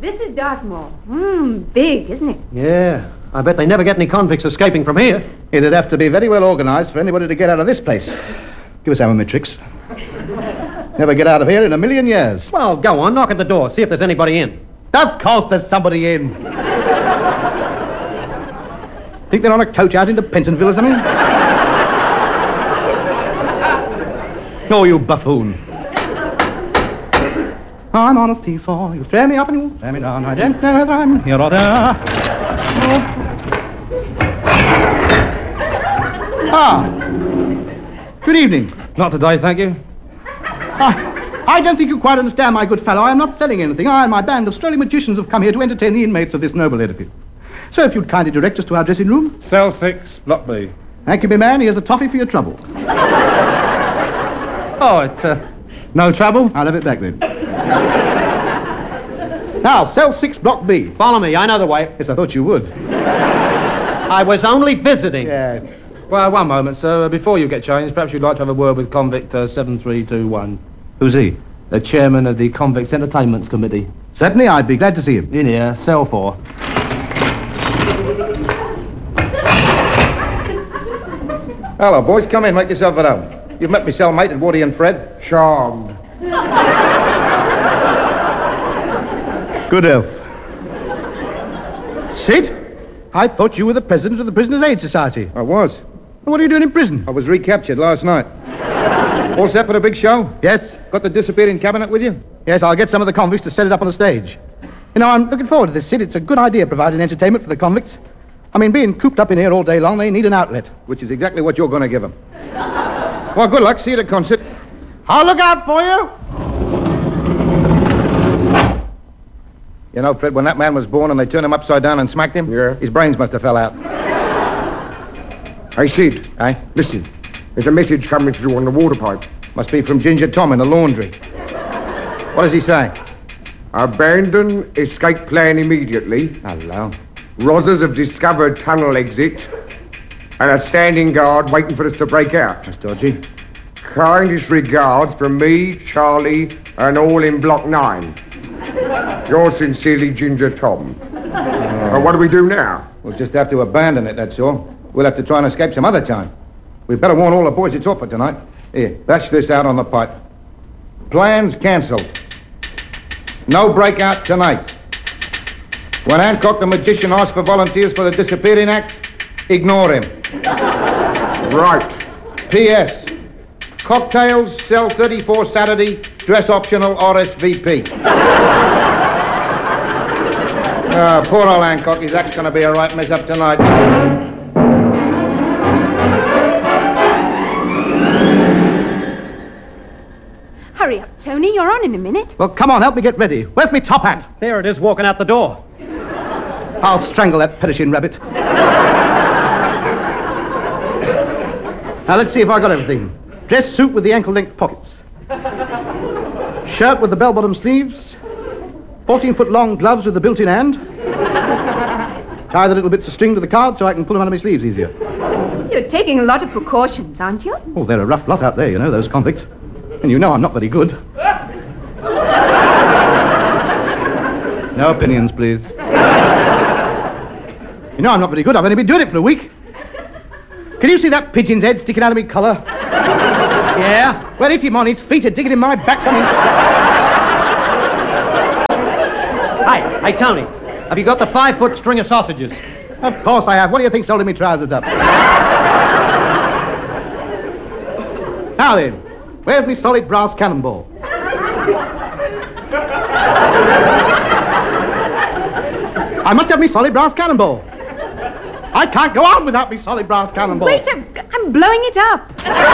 this is Dartmoor. Big, isn't it? Yeah. I bet they never get any convicts escaping from here. It'd have to be very well organised for anybody to get out of this place. Give us Hammermetrix. Never get out of here in a million years. Well, go on, knock at the door, see if there's anybody in. Of course there's somebody in. Think they're on a coach out into Pentonville or something? Oh, you buffoon. I'm on a seesaw. You tear me up and you tear me down. I don't know whether I'm here or there. Good evening. Not today, thank you. I don't think you quite understand, my good fellow. I am not selling anything. I and my band of strolling magicians have come here to entertain the inmates of this noble edifice. So if you'd kindly direct us to our dressing room. Cell 6, Block B. Thank you, my man. Here's a toffee for your trouble. Oh, it's, no trouble? I'll have it back then. Now, cell 6, Block B. Follow me, I know the way. Yes, I thought you would. I was only visiting. Yes. Well, one moment, sir. Before you get changed, perhaps you'd like to have a word with convict 7321. Who's he? The chairman of the Convicts Entertainments Committee. Certainly, I'd be glad to see him. In here, cell 4. Hello, boys. Come in. Make yourself at home. You've met me cellmate at Woody and Fred. Charmed. Good health. Sid? I thought you were the president of the Prisoners' Aid Society. I was. What are you doing in prison? I was recaptured last night. All set for the big show? Yes? Got the disappearing cabinet with you? Yes, I'll get some of the convicts to set it up on the stage. You know, I'm looking forward to this, Sid. It's a good idea providing entertainment for the convicts. I mean, being cooped up in here all day long, they need an outlet. Which is exactly what you're going to give them. Well, good luck. See you at the concert. I'll look out for you. You know, Fred, when that man was born and they turned him upside down and smacked him, his brains must have fell out. Hey, Sid. Aye? Listen. There's a message coming through on the water pipe. Must be from Ginger Tom in the laundry. What does he say? Abandon escape plan immediately. Hello. Rozzers have discovered tunnel exit and are standing guard waiting for us to break out. That's dodgy. Kindest regards from me, Charlie, and all in Block 9. Yours sincerely, Ginger Tom. What do we do now? We'll just have to abandon it, that's all. We'll have to try and escape some other time. We'd better warn all the boys it's off for tonight. Here, bash this out on the pipe. Plans cancelled. No breakout tonight. When Hancock the magician asks for volunteers for the disappearing act, ignore him. Right. P.S. Cocktails, cell 34 Saturday, dress optional, RSVP. Poor old Hancock, his act's going to be a right mess up tonight. Hurry up, Tony. You're on in a minute. Well, come on, help me get ready. Where's me top hat? There it is, walking out the door. I'll strangle that perishing rabbit. Now, let's see if I got everything. Dress suit with the ankle-length pockets. Shirt with the bell-bottom sleeves. 14-foot-long gloves with the built-in hand. Tie the little bits of string to the card so I can pull them out of my sleeves easier. You're taking a lot of precautions, aren't you? Oh, they're a rough lot out there, you know, those convicts. And you know I'm not very good. No opinions, please. You know I'm not very good. I've only been doing it for a week. Can you see that pigeon's head sticking out of me collar? Yeah? Well, hit him on his feet and dig it in my back, son. Hey, Tony, have you got the 5-foot string of sausages? Of course I have. What do you think's holding me trousers up? Now then, where's me solid brass cannonball? I must have me solid brass cannonball. I can't go on without me solid brass cannonball. Wait, I'm blowing it up.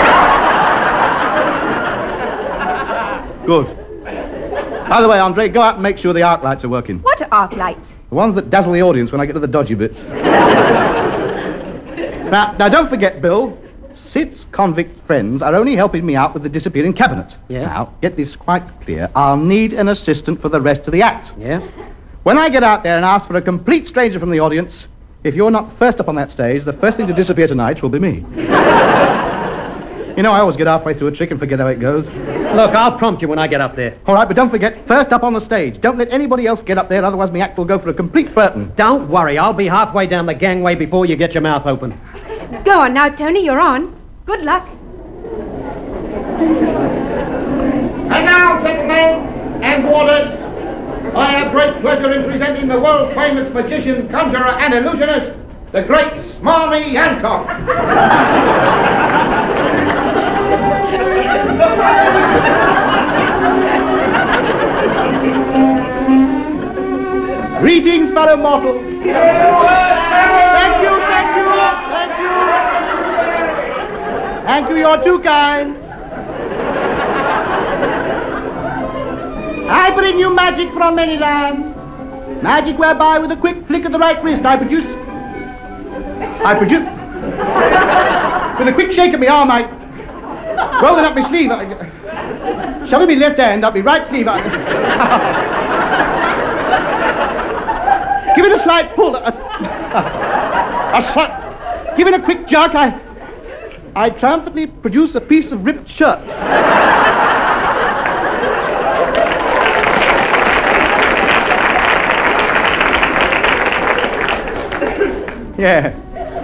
Good. By the way, Andre, go out and make sure the arc lights are working. What are arc lights? The ones that dazzle the audience when I get to the dodgy bits. Now, don't forget, Bill, Sid's convict friends are only helping me out with the disappearing cabinet. Yeah? Now, get this quite clear. I'll need an assistant for the rest of the act. Yeah? When I get out there and ask for a complete stranger from the audience, if you're not first up on that stage, the first thing to disappear tonight will be me. You know, I always get halfway through a trick and forget how it goes. Look, I'll prompt you when I get up there. All right, but don't forget, first up on the stage. Don't let anybody else get up there, otherwise my act will go for a complete Burton. Don't worry, I'll be halfway down the gangway before you get your mouth open. Go on now, Tony, you're on. Good luck. And now, gentlemen and warders, I have great pleasure in presenting the world-famous magician, conjurer, and illusionist, the great Smarmy Hancock. Greetings, fellow mortals. Thank you. Thank you, you're too kind. I bring you magic from many lands. Magic whereby with a quick flick of the right wrist I produce... With a quick shake of my arm I... Roll it up my sleeve. Shove it my left hand up my right sleeve. Give it a slight pull. Give it a quick jerk. I triumphantly produce a piece of ripped shirt. Yeah.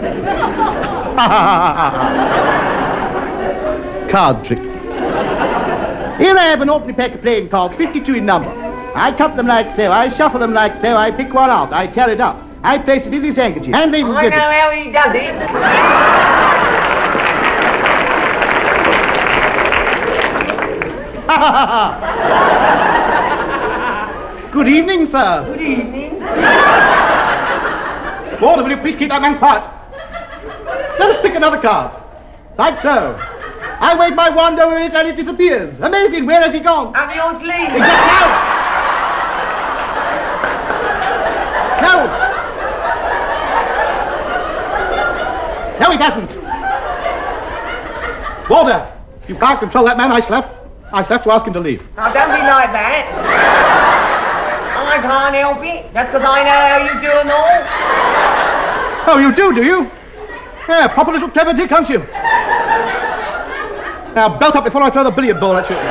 Card tricks. Here I have an opening pack of playing cards, 52 in number. I cut them like so, I shuffle them like so, I pick one out, I tear it up, I place it in this handkerchief. And ladies and I gentlemen... know how he does it. Good evening, sir. Good evening. Walter, will you please keep that man quiet? Let us pick another card. Like so. I wave my wand over it and it disappears. Amazing, where has he gone? Up your sleeve. Exactly. No! No, it hasn't. Walter, you can't control that man. I shall have to ask him to leave. Oh, don't be like that. I can't help it. That's because I know how you do them all. Oh, you do you? Yeah, proper little clever dick, aren't you? Now, belt up before I throw the billiard ball at you.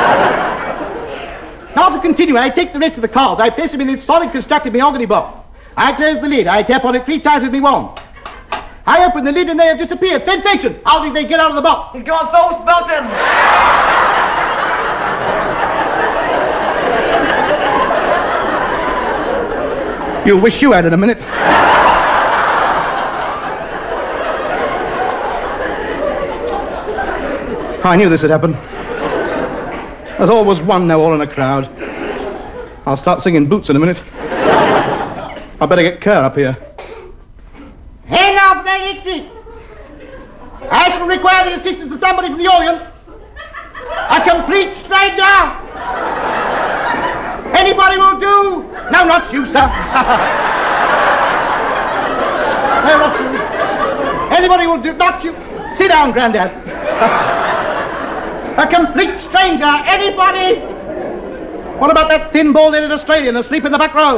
Now, to continue, I take the rest of the cards. I place them in this solid constructed mahogany box. I close the lid. I tap on it 3 times with me wand. I open the lid and they have disappeared. Sensation! How did they get out of the box? He's got a false bottom. You'll wish you had in a minute. I knew this would happen. There's always one know-all in a crowd. I'll start singing Boots in a minute. I better get Kerr up here. And now for my next thing. I shall require the assistance of somebody from the audience. A complete stranger. Anybody will do. No, not you, sir. No, not you. Anybody will do. Not you. Sit down, Grandad. A complete stranger. Anybody? What about that thin, bald-headed Australian asleep in the back row?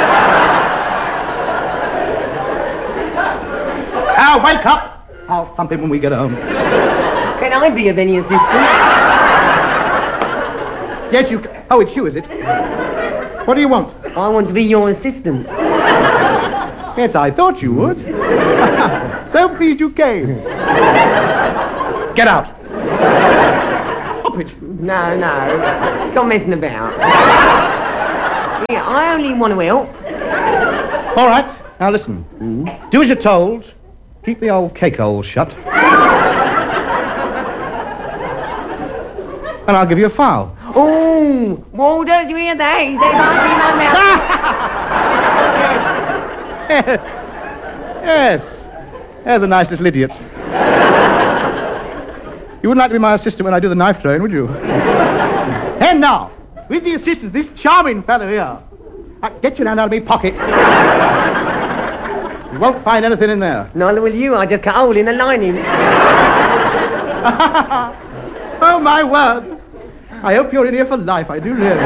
Now, wake up. I'll thump him when we get home. Can I be of any assistance? Yes, you can. Oh, it's you, is it? What do you want? I want to be your assistant. Yes, I thought you would. So pleased you came. Get out. Stop it. No. Stop messing about. Yeah, I only want to help. All right. Now listen. Do as you're told. Keep the old cake hole shut. And I'll give you a file. Oh, Walter, did you hear that? He said I'd be my mouth. Yes. There's a nice little idiot. You wouldn't like to be my assistant when I do the knife throwing, would you? And now, with the assistance of this charming fellow here, get your hand out of my pocket. You won't find anything in there. Neither will you. I just cut a hole in the lining. Oh, my word. I hope you're in here for life, I do really.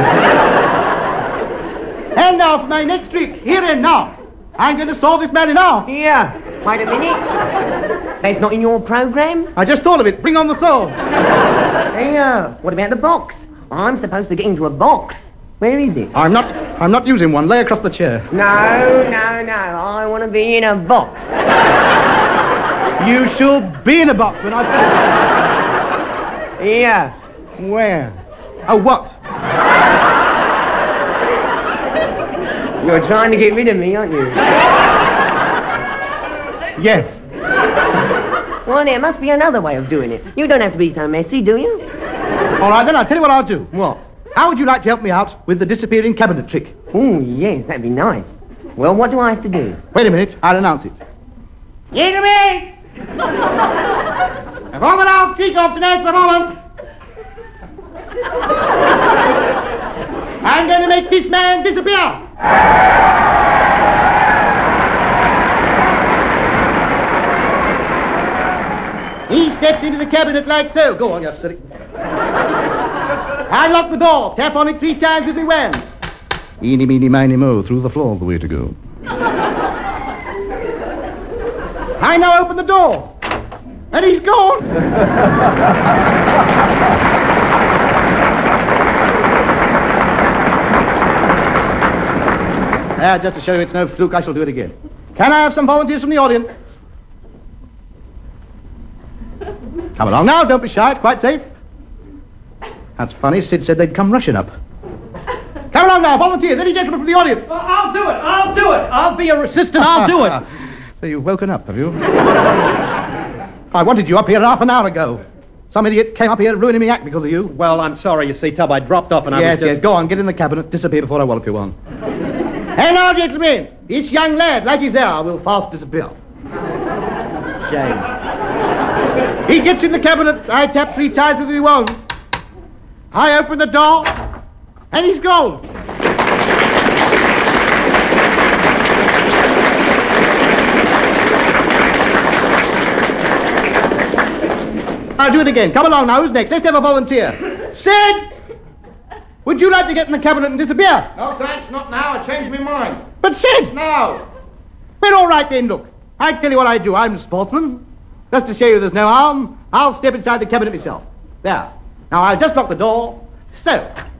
And now for my next trick, here and now. I'm going to saw this man in half. Here, wait a minute. That's not in your programme? I just thought of it. Bring on the saw. Yeah. What about the box? I'm supposed to get into a box. Where is it? I'm not using one. Lay across the chair. No. I want to be in a box. You shall be in a box when I... Yeah. Where? Oh, what? You're trying to get rid of me, aren't you? Yes. Well, there must be another way of doing it. You don't have to be so messy, do you? All right, then, I'll tell you what I'll do. What? How would you like to help me out with the disappearing cabinet trick? Oh, yes, that'd be nice. Well, what do I have to do? Wait a minute, I'll announce it. Gentlemen! Performance off, kick off tonight's performance. I'm going to make this man disappear. He stepped into the cabinet like so. Go on, you silly. I lock the door. Tap on it 3 times with me wand. Eeny, meeny, miny, mo. Through the floor's the way to go. I now open the door. And he's gone. Just to show you it's no fluke, I shall do it again. Can I have some volunteers from the audience? Come along now, don't be shy, it's quite safe. That's funny, Sid said they'd come rushing up. Come along now, volunteers, any gentlemen from the audience? Well, I'll do it. I'll be your assistant. I'll do it. So you've woken up, have you? I wanted you up here half an hour ago. Some idiot came up here ruining me act because of you. Well, I'm sorry, you see, Tub, I dropped off and I was just... Yes, go on, get in the cabinet, disappear before I wallop you on. And now, gentlemen, this young lad, like his hair, will fast disappear. Shame. He gets in the cabinet, I tap 3 times with the wand. I open the door, and he's gone. I'll do it again. Come along now, who's next? Let's have a volunteer. Sid! Would you like to get in the cabinet and disappear? No, thanks, not now. I changed my mind. But Sid! Now. Well, all right then, look. I tell you what I do. I'm a sportsman. Just to show you there's no harm, I'll step inside the cabinet myself. There. Now, I'll just lock the door. So,